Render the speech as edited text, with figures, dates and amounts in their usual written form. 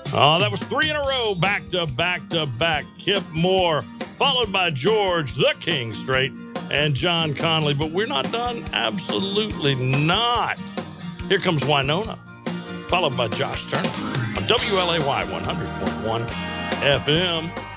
Oh, that was 3 in a row, back to back to back. Kip Moore, followed by George the King Strait and John Conley. But we're not done. Absolutely not. Here comes Winona, followed by Josh Turner on WLAY 100.1 FM.